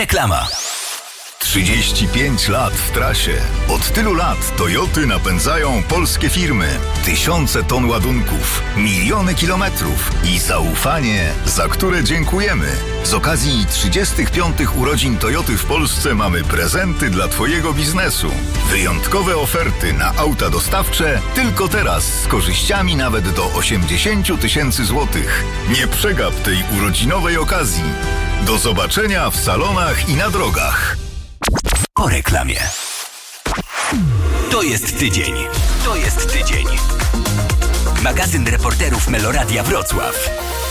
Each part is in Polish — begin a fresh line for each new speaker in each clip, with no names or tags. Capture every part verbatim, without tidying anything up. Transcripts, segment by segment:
Reklama.
trzydzieści pięć lat w trasie. Od tylu lat Toyoty napędzają polskie firmy. Tysiące ton ładunków, miliony kilometrów i zaufanie, za które dziękujemy. Z okazji trzydziestych piątych urodzin Toyoty w Polsce mamy prezenty dla Twojego biznesu. Wyjątkowe oferty na auta dostawcze tylko teraz z korzyściami nawet do osiemdziesiąt tysięcy złotych. Nie przegap tej urodzinowej okazji. Do zobaczenia w salonach i na drogach.
Po reklamie. To jest tydzień. To jest tydzień. Magazyn reporterów Meloradia Wrocław.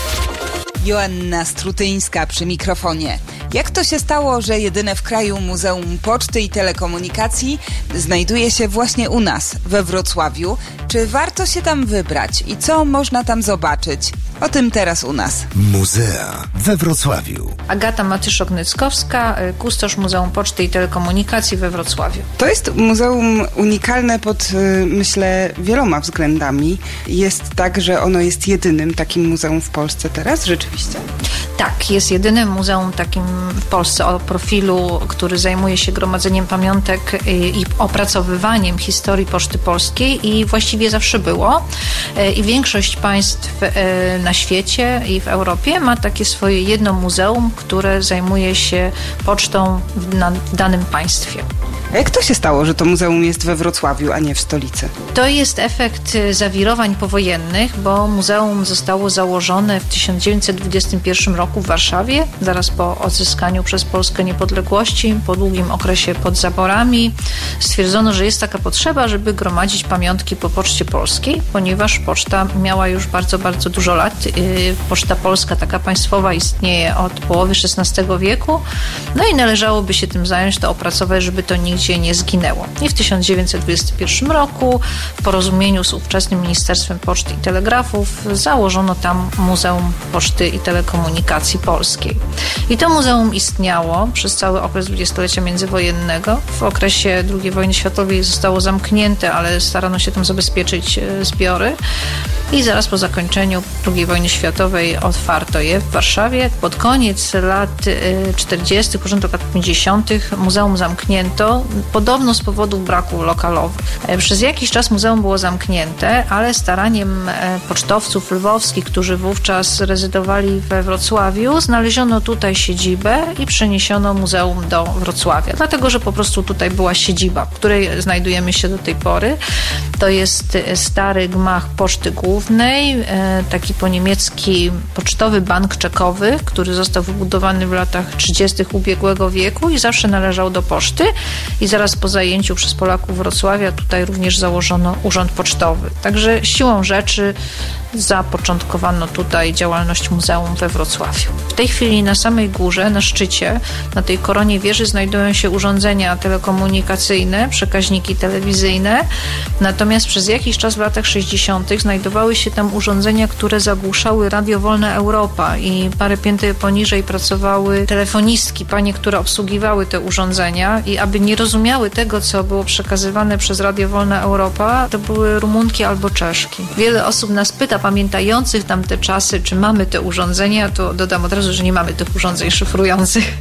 Joanna Strutyńska przy mikrofonie. Jak to się stało, że jedyne w kraju Muzeum Poczty i Telekomunikacji znajduje się właśnie u nas, we Wrocławiu? Czy warto się tam wybrać i co można tam zobaczyć? O tym teraz u nas.
Muzea we Wrocławiu.
Agata Matyszok-Nyckowska, kustosz Muzeum Poczty i Telekomunikacji we Wrocławiu.
To jest muzeum unikalne pod, myślę, wieloma względami. Jest tak, że ono jest jedynym takim muzeum w Polsce teraz, rzeczywiście?
Tak, jest jedynym muzeum takim w Polsce o profilu, który zajmuje się gromadzeniem pamiątek i, i opracowywaniem historii Poczty Polskiej i właściwie zawsze było. I większość państw na świecie i w Europie ma takie swoje jedno muzeum, które zajmuje się pocztą na danym państwie.
A jak to się stało, że to muzeum jest we Wrocławiu, a nie w stolicy?
To jest efekt zawirowań powojennych, bo muzeum zostało założone w tysiąc dziewięćset dwudziestym pierwszym roku w Warszawie, zaraz po odzyskaniu przez Polskę niepodległości, po długim okresie pod zaborami. Stwierdzono, że jest taka potrzeba, żeby gromadzić pamiątki po Poczcie Polskiej, ponieważ poczta miała już bardzo, bardzo dużo lat. Poczta Polska, taka państwowa, istnieje od połowy szesnastego wieku, no i należałoby się tym zająć, to opracować, żeby to nigdzie nie zginęło. I w tysiąc dziewięćset dwudziestym pierwszym roku w porozumieniu z ówczesnym Ministerstwem Poczty i Telegrafów założono tam Muzeum Poczty i Telekomunikacji Polskiej. I to muzeum istniało przez cały okres dwudziestolecia międzywojennego. W okresie drugiej wojny światowej zostało zamknięte, ale starano się tam zabezpieczyć zbiory. I zaraz po zakończeniu drugiej wojny światowej otwarto je w Warszawie. Pod koniec lat czterdziestych, początek lat pięćdziesiątych muzeum zamknięto, podobno z powodów braku lokalowych. Przez jakiś czas muzeum było zamknięte, ale staraniem pocztowców lwowskich, którzy wówczas rezydowali we Wrocławiu, znaleziono tutaj siedzibę i przeniesiono muzeum do Wrocławia. Dlatego, że po prostu tutaj była siedziba, w której znajdujemy się do tej pory. To jest stary gmach Poczty Głównej, taki po niemiecki pocztowy bank czekowy, który został wybudowany w latach trzydziestych ubiegłego wieku i zawsze należał do poczty. I zaraz po zajęciu przez Polaków Wrocławia tutaj również założono urząd pocztowy. Także siłą rzeczy zapoczątkowano tutaj działalność muzeum we Wrocławiu. W tej chwili na samej górze, na szczycie, na tej koronie wieży znajdują się urządzenia telekomunikacyjne, przekaźniki telewizyjne, natomiast przez jakiś czas w latach sześćdziesiątych znajdowały się tam urządzenia, które zagłuszały Radio Wolna Europa i parę pięter poniżej pracowały telefonistki, panie, które obsługiwały te urządzenia i aby nie rozumiały tego, co było przekazywane przez Radio Wolna Europa, to były Rumunki albo Czeszki. Wiele osób nas pyta, pamiętających tamte czasy, czy mamy te urządzenia, to dodam od razu, że nie mamy tych urządzeń szyfrujących.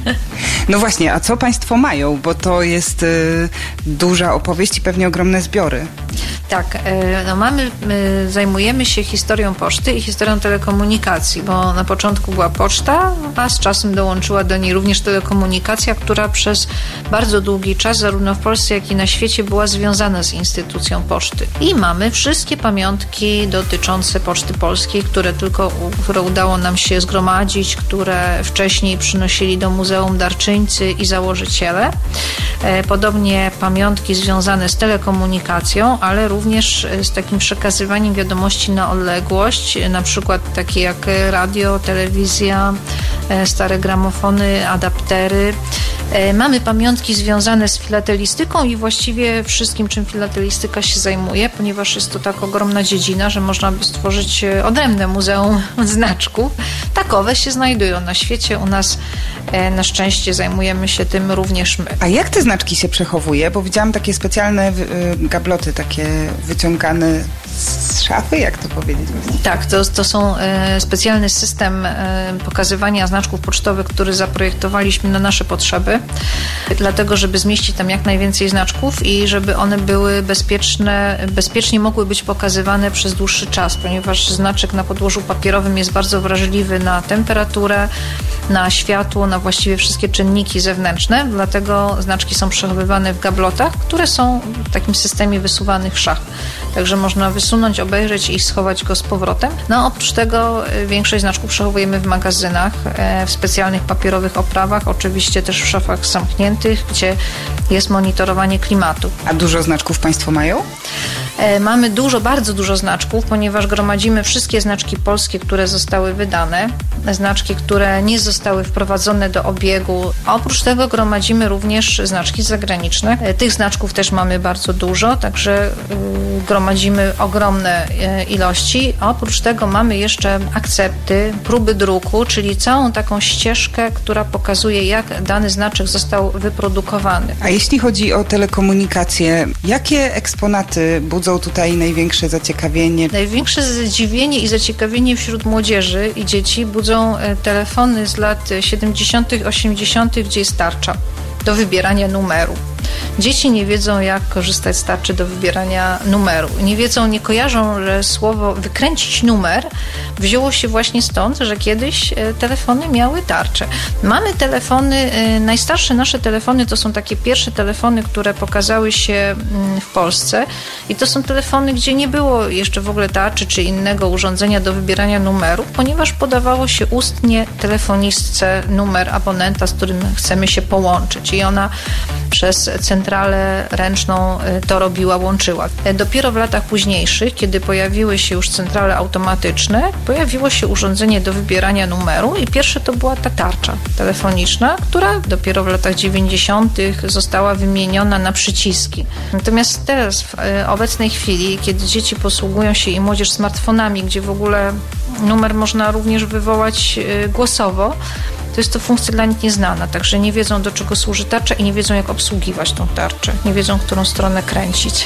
No właśnie, a co państwo mają? Bo to jest y, duża opowieść i pewnie ogromne zbiory.
Tak, no mamy, zajmujemy się historią poczty i historią telekomunikacji, bo na początku była poczta, a z czasem dołączyła do niej również telekomunikacja, która przez bardzo długi czas zarówno w Polsce, jak i na świecie była związana z instytucją poczty. I mamy wszystkie pamiątki dotyczące Poczty Polskiej, które tylko które udało nam się zgromadzić, które wcześniej przynosili do muzeum darczyńcy i założyciele. Podobnie pamiątki związane z telekomunikacją, ale również z takim przekazywaniem wiadomości na odległość, na przykład takie jak radio, telewizja, stare gramofony, adaptery. Mamy pamiątki związane z filatelistyką i właściwie wszystkim, czym filatelistyka się zajmuje, ponieważ jest to tak ogromna dziedzina, że można by stworzyć odrębne muzeum znaczków. Takowe się znajdują na świecie. U nas na szczęście zajmujemy się tym również my.
A jak te znaczki się przechowuje? Bo widziałam takie specjalne gabloty, takie wyciągane z szafy? Jak to powiedzieć właśnie?
Tak, to, to są e, specjalny system e, pokazywania znaczków pocztowych, który zaprojektowaliśmy na nasze potrzeby, dlatego żeby zmieścić tam jak najwięcej znaczków i żeby one były bezpieczne, bezpiecznie mogły być pokazywane przez dłuższy czas, ponieważ znaczek na podłożu papierowym jest bardzo wrażliwy na temperaturę, na światło, na właściwie wszystkie czynniki zewnętrzne, dlatego znaczki są przechowywane w gablotach, które są w takim systemie wysuwanych szaf. Także można wysunąć, obejrzeć i schować go z powrotem. No oprócz tego większość znaczków przechowujemy w magazynach, w specjalnych papierowych oprawach, oczywiście też w szafach zamkniętych, gdzie jest monitorowanie klimatu.
A dużo znaczków Państwo mają?
Mamy dużo, bardzo dużo znaczków, ponieważ gromadzimy wszystkie znaczki polskie, które zostały wydane, znaczki, które nie zostały wprowadzone do obiegu. A oprócz tego gromadzimy również znaczki zagraniczne. Tych znaczków też mamy bardzo dużo, także gromadzimy ogromne ilości. A oprócz tego mamy jeszcze akcepty, próby druku, czyli całą taką ścieżkę, która pokazuje, jak dany znaczek został wyprodukowany.
A jeśli chodzi o telekomunikację, jakie eksponaty budzą tutaj największe zaciekawienie?
Największe zdziwienie i zaciekawienie wśród młodzieży i dzieci budzą telefony z lat siedemdziesiątych, osiemdziesiątych, gdzie jest tarcza do wybierania numeru. Dzieci nie wiedzą, jak korzystać z tarczy do wybierania numeru. Nie wiedzą, nie kojarzą, że słowo wykręcić numer wzięło się właśnie stąd, że kiedyś telefony miały tarczę. Mamy telefony, najstarsze nasze telefony to są takie pierwsze telefony, które pokazały się w Polsce i to są telefony, gdzie nie było jeszcze w ogóle tarczy czy innego urządzenia do wybierania numerów, ponieważ podawało się ustnie telefonistce numer abonenta, z którym chcemy się połączyć i ona przez centralę ręczną to robiła, łączyła. Dopiero w latach późniejszych, kiedy pojawiły się już centrale automatyczne, pojawiło się urządzenie do wybierania numeru i pierwsze to była ta tarcza telefoniczna, która dopiero w latach dziewięćdziesiątych została wymieniona na przyciski. Natomiast teraz, w obecnej chwili, kiedy dzieci posługują się i młodzież smartfonami, gdzie w ogóle numer można również wywołać głosowo, to jest to funkcja dla nich nieznana, także nie wiedzą, do czego służy tarcza i nie wiedzą, jak obsługiwać tą tarczę. Nie wiedzą, którą stronę kręcić.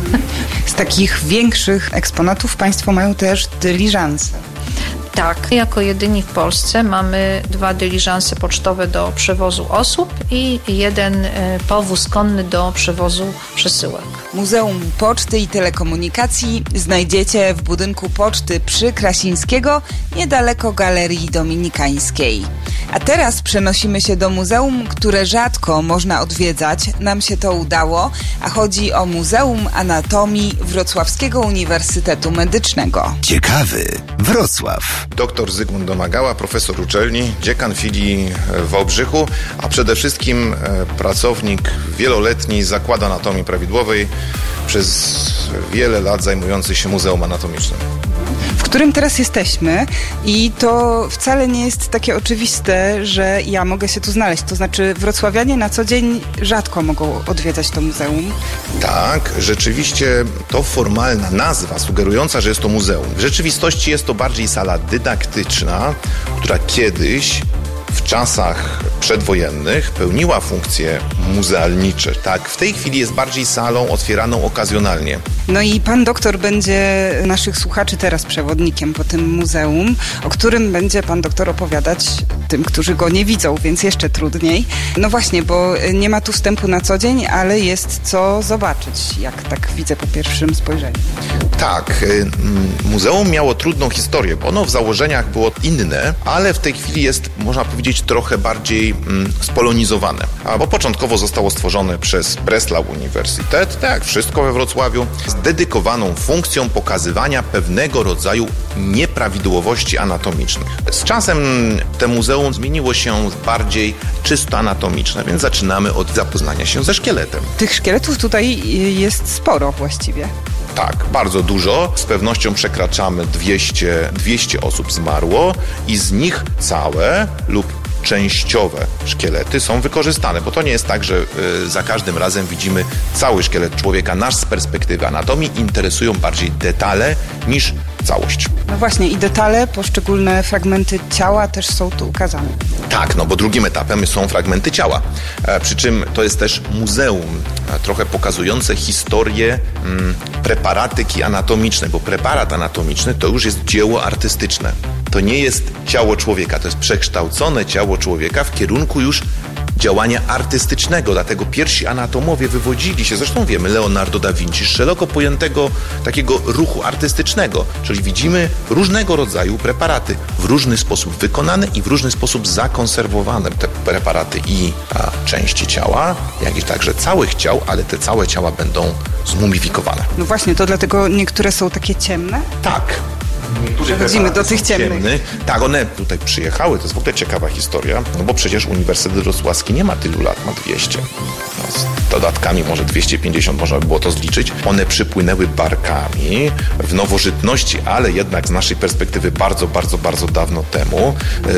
Z takich większych eksponatów Państwo mają też dyliżanse.
Tak, jako jedyni w Polsce mamy dwa dyliżanse pocztowe do przewozu osób i jeden powóz konny do przewozu przesyłek.
Muzeum Poczty i Telekomunikacji znajdziecie w budynku Poczty przy Krasińskiego, niedaleko Galerii Dominikańskiej. A teraz przenosimy się do muzeum, które rzadko można odwiedzać. Nam się to udało, a chodzi o Muzeum Anatomii Wrocławskiego Uniwersytetu Medycznego.
Ciekawy Wrocław.
Doktor Zygmunt Domagała, profesor uczelni, dziekan filii w Wałbrzychu, a przede wszystkim pracownik wieloletni Zakładu Anatomii Prawidłowej, przez wiele lat zajmujący się Muzeum Anatomicznym.
W którym teraz jesteśmy i to wcale nie jest takie oczywiste, że ja mogę się tu znaleźć. To znaczy wrocławianie na co dzień rzadko mogą odwiedzać to muzeum.
Tak, rzeczywiście to formalna nazwa sugerująca, że jest to muzeum. W rzeczywistości jest to bardziej sala dydaktyczna, która kiedyś w czasach przedwojennych pełniła funkcje muzealnicze. Tak, w tej chwili jest bardziej salą otwieraną okazjonalnie.
No i pan doktor będzie naszych słuchaczy teraz przewodnikiem po tym muzeum, o którym będzie pan doktor opowiadać tym, którzy go nie widzą, więc jeszcze trudniej. No właśnie, bo nie ma tu wstępu na co dzień, ale jest co zobaczyć, jak tak widzę po pierwszym spojrzeniu.
Tak, muzeum miało trudną historię, bo ono w założeniach było inne, ale w tej chwili jest, można powiedzieć, trochę bardziej mm, spolonizowane. A bo początkowo zostało stworzone przez Breslau Uniwersytet, tak jak wszystko we Wrocławiu, z dedykowaną funkcją pokazywania pewnego rodzaju nieprawidłowości anatomicznych. Z czasem to muzeum zmieniło się bardziej czysto anatomiczne, więc zaczynamy od zapoznania się ze szkieletem.
Tych szkieletów tutaj jest sporo właściwie.
Tak, bardzo dużo. Z pewnością przekraczamy dwieście, dwieście osób zmarło i z nich całe lub częściowe szkielety są wykorzystane, bo to nie jest tak, że y, za każdym razem widzimy cały szkielet człowieka. Nas z perspektywy anatomii interesują bardziej detale niż całość.
No właśnie i detale, poszczególne fragmenty ciała też są tu ukazane.
Tak, no bo drugim etapem są fragmenty ciała. E, przy czym to jest też muzeum, e, trochę pokazujące historię mm, preparatyki anatomicznej, bo preparat anatomiczny to już jest dzieło artystyczne. To nie jest ciało człowieka, to jest przekształcone ciało człowieka w kierunku już działania artystycznego, dlatego pierwsi anatomowie wywodzili się, zresztą wiemy, Leonardo da Vinci, z szeroko pojętego takiego ruchu artystycznego, czyli widzimy różnego rodzaju preparaty, w różny sposób wykonane i w różny sposób zakonserwowane. Te preparaty i a, części ciała, jak i także całych ciał, ale te całe ciała będą zmumifikowane.
No właśnie, to dlatego niektóre są takie ciemne?
Tak.
Przechodzimy do tych ciemnych.
Ciemny. Tak, one tutaj przyjechały, to jest w ogóle ciekawa historia, no bo przecież Uniwersytet Wrocławski nie ma tylu lat, ma dwieście. No, z dodatkami może dwieście pięćdziesiąt, można by było to zliczyć. One przypłynęły barkami w nowożytności, ale jednak z naszej perspektywy bardzo, bardzo, bardzo dawno temu,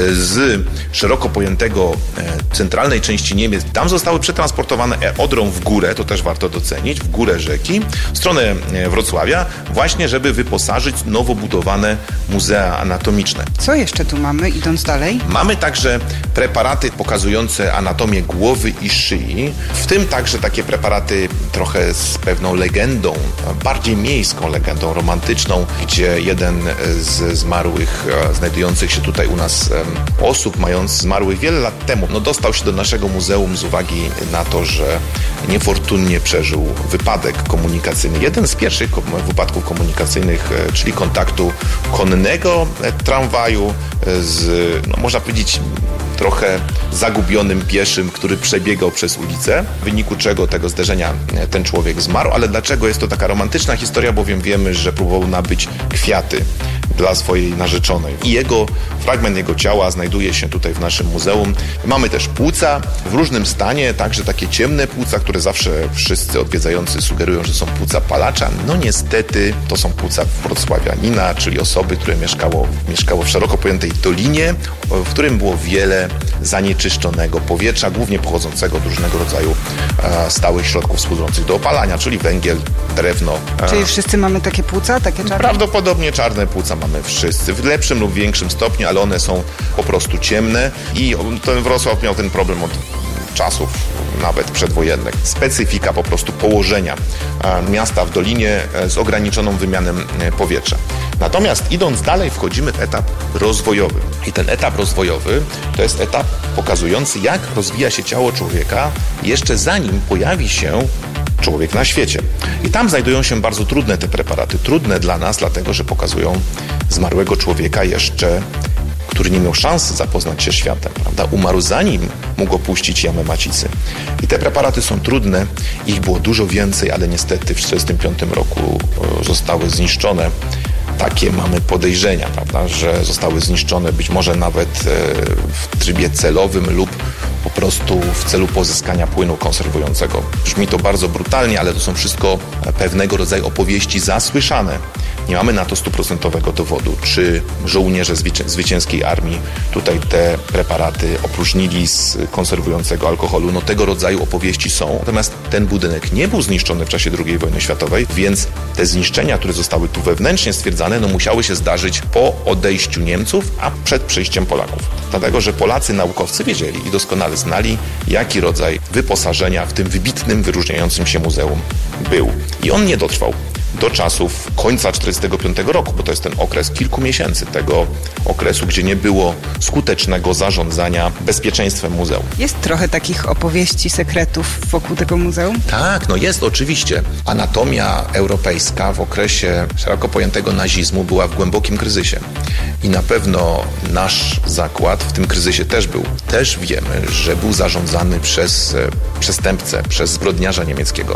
z szeroko pojętego centralnej części Niemiec. Tam zostały przetransportowane Odrą w górę, to też warto docenić, w górę rzeki, w stronę Wrocławia, właśnie żeby wyposażyć nowo budowane muzea anatomiczne.
Co jeszcze tu mamy, idąc dalej?
Mamy także preparaty pokazujące anatomię głowy i szyi, w tym także takie preparaty trochę z pewną legendą, bardziej miejską legendą romantyczną, gdzie jeden z zmarłych, znajdujących się tutaj u nas osób, mając zmarłych wiele lat temu, no dostał się do naszego muzeum z uwagi na to, że niefortunnie przeżył wypadek komunikacyjny. Jeden z pierwszych wypadków komunikacyjnych, czyli kontaktu konnego tramwaju z, no można powiedzieć, trochę zagubionym pieszym, który przebiegał przez ulicę, w wyniku czego tego zderzenia ten człowiek zmarł. Ale dlaczego jest to taka romantyczna historia? Bowiem wiemy, że próbował nabyć kwiaty dla swojej narzeczonej. I jego, fragment jego ciała znajduje się tutaj w naszym muzeum. Mamy też płuca w różnym stanie, także takie ciemne płuca, które zawsze wszyscy odwiedzający sugerują, że są płuca palacza. No niestety to są płuca wrocławianina, czyli osoby, które mieszkało, mieszkało w szeroko pojętej dolinie, w którym było wiele zanieczyszczonego powietrza, głównie pochodzącego od różnego rodzaju e, stałych środków służących do opalania, czyli węgiel, drewno. E,
Czyli wszyscy mamy takie płuca, takie czarne?
Prawdopodobnie czarne płuca mamy wszyscy, w lepszym lub większym stopniu, ale one są po prostu ciemne i ten Wrocław miał ten problem od czasów nawet przedwojennych. Specyfika po prostu położenia miasta w dolinie z ograniczoną wymianą powietrza. Natomiast idąc dalej, wchodzimy w etap rozwojowy. I ten etap rozwojowy to jest etap pokazujący, jak rozwija się ciało człowieka jeszcze zanim pojawi się człowiek na świecie. I tam znajdują się bardzo trudne te preparaty. Trudne dla nas, dlatego że pokazują zmarłego człowieka jeszcze, który nie miał szansy zapoznać się z światem, prawda? Umarł zanim mógł opuścić jamę macicy. I te preparaty są trudne, ich było dużo więcej, ale niestety w tysiąc dziewięćset czterdziestym piątym roku zostały zniszczone. Takie mamy podejrzenia, prawda, że zostały zniszczone być może nawet w trybie celowym lub po prostu w celu pozyskania płynu konserwującego. Brzmi to bardzo brutalnie, ale to są wszystko pewnego rodzaju opowieści zasłyszane. Nie mamy na to stuprocentowego dowodu, czy żołnierze zwycię- zwycięskiej armii tutaj te preparaty opróżnili z konserwującego alkoholu. No tego rodzaju opowieści są. Natomiast ten budynek nie był zniszczony w czasie drugiej wojny światowej, więc te zniszczenia, które zostały tu wewnętrznie stwierdzane, no musiały się zdarzyć po odejściu Niemców, a przed przyjściem Polaków. Dlatego, że Polacy naukowcy wiedzieli i doskonale znali, jaki rodzaj wyposażenia w tym wybitnym, wyróżniającym się muzeum był. I on nie dotrwał do czasów końca tysiąc dziewięćset czterdziestego piątego roku, bo to jest ten okres kilku miesięcy tego okresu, gdzie nie było skutecznego zarządzania bezpieczeństwem muzeum.
Jest trochę takich opowieści, sekretów wokół tego muzeum?
Tak, no jest oczywiście. Anatomia europejska w okresie szeroko pojętego nazizmu była w głębokim kryzysie. I na pewno nasz zakład w tym kryzysie też był. Też wiemy, że był zarządzany przez przestępcę, przez zbrodniarza niemieckiego.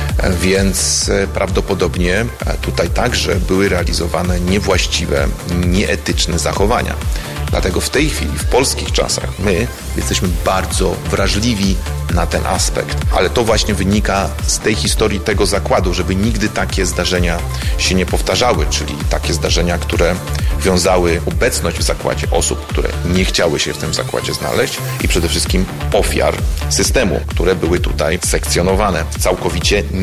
Więc prawdopodobnie tutaj także były realizowane niewłaściwe, nieetyczne zachowania. Dlatego w tej chwili, w polskich czasach, my jesteśmy bardzo wrażliwi na ten aspekt. Ale to właśnie wynika z tej historii tego zakładu, żeby nigdy takie zdarzenia się nie powtarzały, czyli takie zdarzenia, które wiązały obecność w zakładzie osób, które nie chciały się w tym zakładzie znaleźć i przede wszystkim ofiar systemu, które były tutaj sekcjonowane. Całkowicie